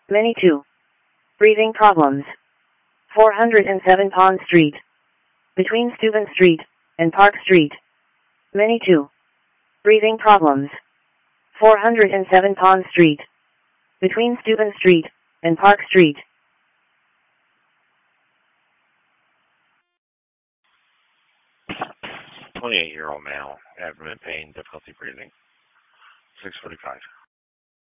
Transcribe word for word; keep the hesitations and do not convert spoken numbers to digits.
Many two. Breathing problems. four hundred seven Pond Street. Between Steuben Street and Park Street. Many two. Breathing problems. four hundred seven Pond Street. Between Steuben Street and Park Street. twenty-eight-year-old male, abdomen pain, difficulty breathing. six forty-five.